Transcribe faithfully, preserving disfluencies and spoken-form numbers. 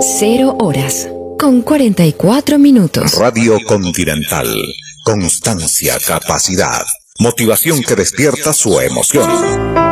Cero horas, con cuarenta y cuatro minutos. Radio Continental. Constancia, capacidad, motivación que despierta su emoción.